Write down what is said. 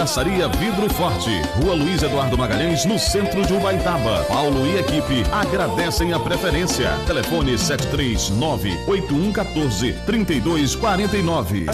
Açaria Vidro Forte, Rua Luiz Eduardo Magalhães, no centro de Ubaitaba. Paulo e equipe agradecem a preferência. Telefone 739-8114-3249.